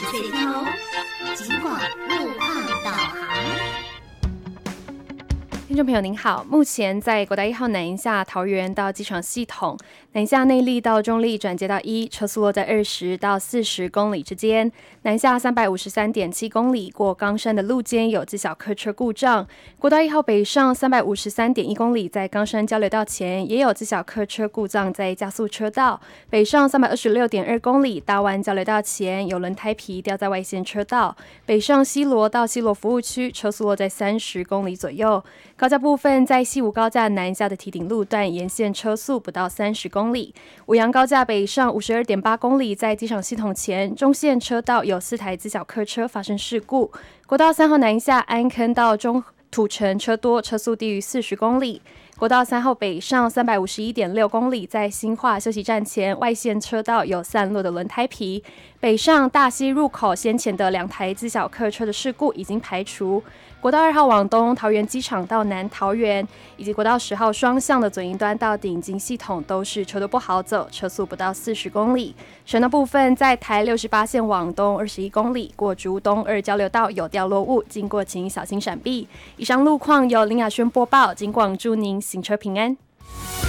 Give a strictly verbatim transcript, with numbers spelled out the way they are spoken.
岁高，尽管路况导航。 听众朋友您好，目前在国道一号南营下桃园到机场系统，南营下内坜到中坜转接到一，车速落在二十到四十公里之间。南下三百五十三点七公里过冈山的路肩有自小客车故障。国道一号北上三百五十三点一公里，在冈山交流道前也有自小客车故障在加速车道。北上三百二十六点二公里，大湾交流道前有轮胎皮掉在外线车道。北上西螺到西螺服务区，车速落在三十公里左右。高架部分在西武高架南下的堤顶路段沿线车速不到三十公里。五杨高架北上五十二点八公里，在机场系统前中线车道有四台自小客车发生事故。国道三号南下安坑到中土城车多，车速低于四十公里。国道三号北上三百五十一点六公里，在新化休息站前外线车道有散落的轮胎皮。北上大溪入口先前的两台自小客车的事故已经排除。国道二号往东桃园机场到南桃园，以及国道十号双向的左营端到顶金系统都是车多不好走，车速不到四十公里。省道部分在台六十八线往东二十一公里，过竹东二交流道有掉落物，经过请小心闪避。以上路况由林雅轩播报，警广祝您行车平安。